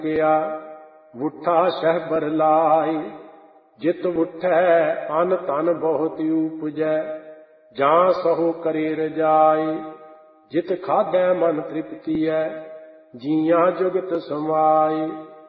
ਕਿਆ ਵੁੱਠਾ ਸਹਿਬਰ ਲਾਇ। ਜਿਤ ਵੁੱਠੈ ਅਨ ਧਨ ਬਹੁਤ ਉਪਜੈ ਜਾਂ ਸਹੋ ਕਰੇ ਰਜਾਈ। ਜਿਤ ਖਾਧੈ ਮਨ ਤ੍ਰਿਪਤੀਐ ਜੀਆਂ ਜੁਗਤ ਸਮਾਈ।